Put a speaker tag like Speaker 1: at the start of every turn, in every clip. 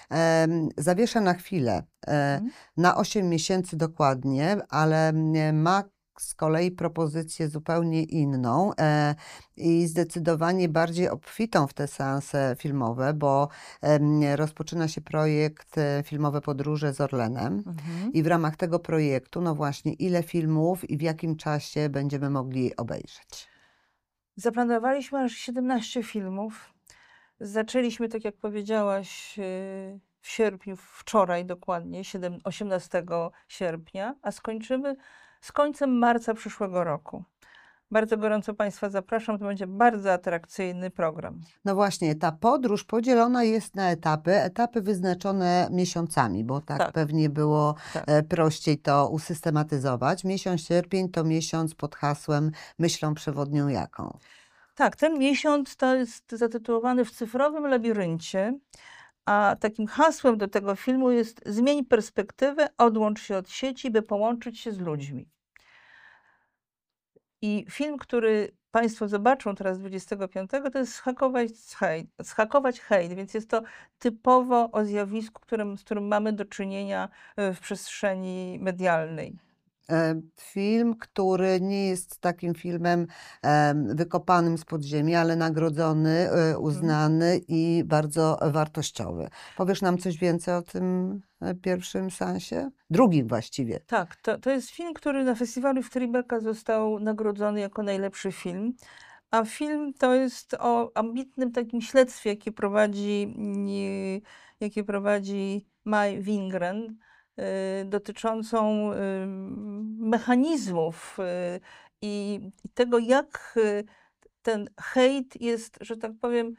Speaker 1: zawiesza na chwilę,
Speaker 2: Mhm.
Speaker 1: na 8 miesięcy dokładnie, ale ma z kolei propozycję zupełnie inną i zdecydowanie bardziej obfitą w te seanse filmowe, bo rozpoczyna się projekt Filmowe Podróże z Orlenem
Speaker 2: Mhm.
Speaker 1: i w ramach tego projektu, no właśnie, ile filmów i w jakim czasie będziemy mogli obejrzeć?
Speaker 2: Zaplanowaliśmy aż 17 filmów. Zaczęliśmy, tak jak powiedziałaś, w sierpniu, wczoraj dokładnie, 18 sierpnia, a skończymy z końcem marca przyszłego roku. Bardzo gorąco Państwa zapraszam, to będzie bardzo atrakcyjny program.
Speaker 1: No właśnie, ta podróż podzielona jest na etapy wyznaczone miesiącami, bo tak
Speaker 2: Tak,
Speaker 1: pewnie było
Speaker 2: tak.
Speaker 1: prościej to usystematyzować. Miesiąc sierpień to miesiąc pod hasłem Myślą przewodnią jaką?
Speaker 2: Tak, ten miesiąc to jest zatytułowany W cyfrowym labiryncie, a takim hasłem do tego filmu jest Zmień perspektywę, odłącz się od sieci, by połączyć się z ludźmi. I film, który Państwo zobaczą teraz 25, to jest Zhakować hejt, więc jest to typowo o zjawisku, z którym mamy do czynienia w przestrzeni medialnej.
Speaker 1: Film, który nie jest takim filmem wykopanym z podziemi, ale nagrodzony, uznany i bardzo wartościowy. Powiesz nam coś więcej o tym pierwszym seansie? Drugim właściwie.
Speaker 2: Tak, to jest film, który na festiwalu w Tribeca został nagrodzony jako najlepszy film. A film to jest o ambitnym takim śledztwie, jakie prowadzi Mai Wingren, dotyczącą mechanizmów i tego, jak ten hejt jest, że tak powiem,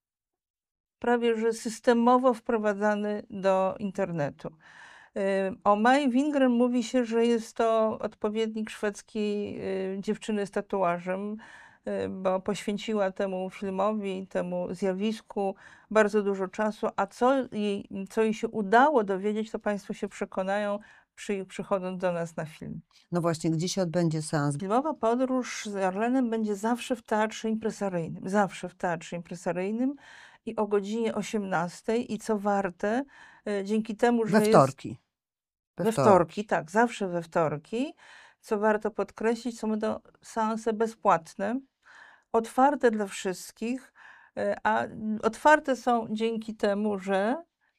Speaker 2: prawie że systemowo wprowadzany do internetu. O Mai Wingren mówi się, że jest to odpowiednik szwedzkiej dziewczyny z tatuażem, bo poświęciła temu filmowi, temu zjawisku bardzo dużo czasu, a co jej się udało dowiedzieć, to Państwo się przekonają, przychodząc do nas na film.
Speaker 1: No właśnie, gdzie się odbędzie seans?
Speaker 2: Filmowa podróż z Orlenem będzie zawsze w Teatrze Impresaryjnym. Zawsze w Teatrze Impresaryjnym i o godzinie 18. I co warte, dzięki temu,
Speaker 1: We
Speaker 2: że jest
Speaker 1: wtorki.
Speaker 2: we wtorki, tak, zawsze we wtorki, co warto podkreślić, są to seanse bezpłatne, otwarte dla wszystkich, a otwarte są dzięki temu, że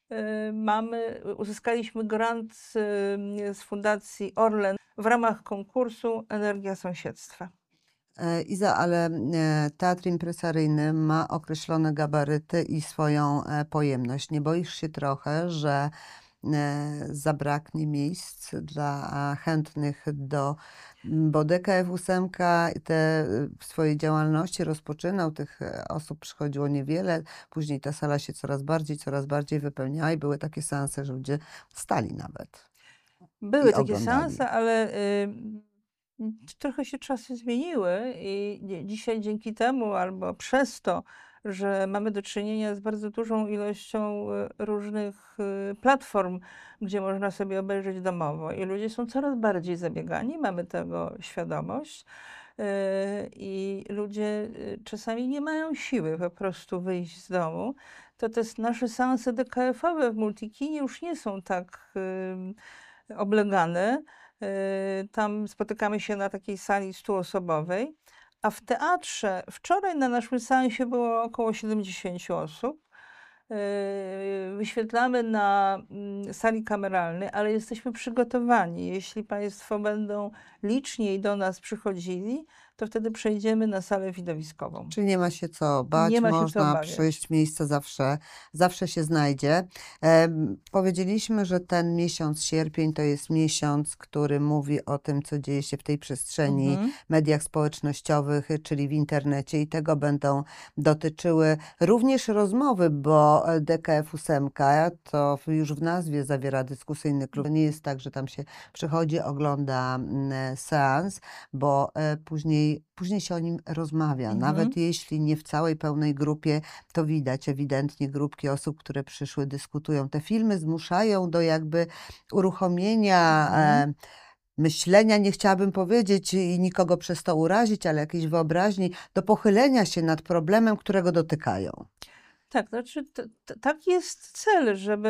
Speaker 2: uzyskaliśmy grant z Fundacji Orlen w ramach konkursu Energia Sąsiedztwa.
Speaker 1: Iza, ale teatr impresaryjny ma określone gabaryty i swoją pojemność. Nie boisz się trochę, że zabraknie miejsc dla chętnych bo DKF8 w swojej działalności rozpoczynał, tych osób przychodziło niewiele, później ta sala się coraz bardziej wypełniała i były takie seanse, że ludzie stali nawet
Speaker 2: Były
Speaker 1: i
Speaker 2: takie
Speaker 1: oglądali.
Speaker 2: seanse, ale trochę się czasy zmieniły i dzisiaj dzięki temu albo przez to, że mamy do czynienia z bardzo dużą ilością różnych platform, gdzie można sobie obejrzeć domowo i ludzie są coraz bardziej zabiegani, mamy tego świadomość. I ludzie czasami nie mają siły po prostu wyjść z domu, to te nasze seanse DKF-owe w Multikinie już nie są tak oblegane. Tam spotykamy się na takiej sali 100-osobowej, a w teatrze wczoraj na naszym seansie było około 70 osób. Wyświetlamy na sali kameralnej, ale jesteśmy przygotowani. Jeśli Państwo będą liczniej do nas przychodzili, to wtedy przejdziemy na salę widowiskową.
Speaker 1: Czyli nie ma się co bać,
Speaker 2: Nie ma się co
Speaker 1: można
Speaker 2: obawiać.
Speaker 1: przyjść, miejsce zawsze się znajdzie. Powiedzieliśmy, że ten miesiąc sierpień to jest miesiąc, który mówi o tym, co dzieje się w tej przestrzeni, mediach społecznościowych, czyli w internecie i tego będą dotyczyły również rozmowy, bo DKF8 to już w nazwie zawiera dyskusyjny klub. Nie jest tak, że tam się przychodzi, ogląda seans, bo później się o nim rozmawia. Nawet jeśli nie w całej pełnej grupie, to widać ewidentnie grupki osób, które przyszły, dyskutują. Te filmy zmuszają do jakby uruchomienia myślenia, nie chciałabym powiedzieć i nikogo przez to urazić, ale jakiejś wyobraźni, do pochylenia się nad problemem, którego dotykają.
Speaker 2: Tak, znaczy taki jest cel, żeby